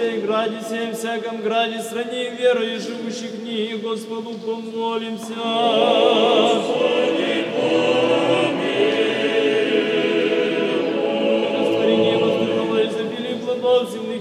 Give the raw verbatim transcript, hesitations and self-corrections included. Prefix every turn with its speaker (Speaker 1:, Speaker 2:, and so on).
Speaker 1: сей граде, сей всяком граде, стране верою живущих в ней, Господу помолимся.